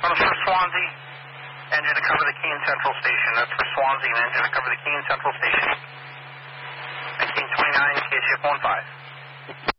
That's for Swansea, engine to cover the Keene Central Station. That's for Swansea, and engine to cover the Keene Central Station. 1929, KCF 15.